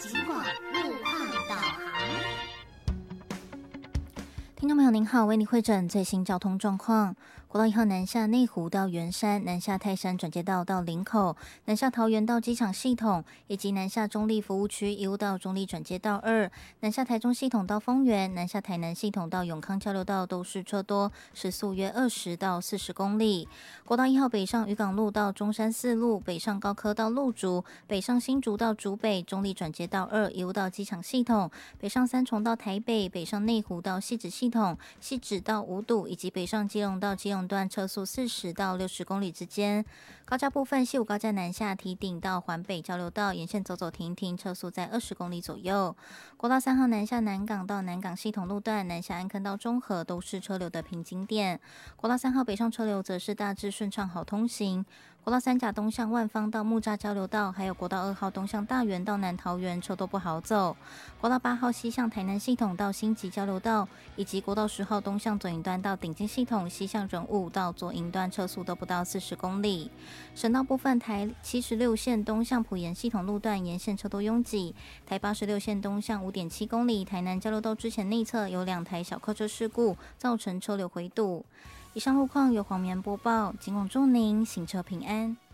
警广路况导航。 听众朋友您好，为您汇诊最新交通状况。国道1号南下内湖到圆山，南下泰山转接道到林口，南下桃园到机场系统，以及南下中立服务区一路到中立转接道2，南下台中系统到丰原，南下台南系统到永康交流道都是车多，时速约20到40公里。国道1号北上渔港路到中山四路，北上高科到路竹，北上新竹到竹北，中立转接道2一路到机场系统，北上三重到台北，北上内湖到汐止系统，汐止到五堵，以及北上基隆到基隆段车速40到60公里之间。高架部分，西武高架南下堤顶到环北交流道沿线走走停停，车速在20公里左右。国道3号南下南港到南港系统路段，南下安坑到中和都是车流的瓶颈点。国道3号北上车流则是大致顺畅好通行。国道3甲东向万芳到木栅交流道，还有国道2号东向大园到南桃园车都不好走。国道8号西向台南系统到新集交流道，以及国道10号东向左营端到顶尖系统，西向仁武到左营端车速都不到40公里。省道部分，台76线东向埔盐系统路段沿线车多拥挤，台86线东向5.7公里，台南交流道之前内侧有2台小客车事故，造成车流回堵。以上路况由黄棉播报，警广祝您行车平安。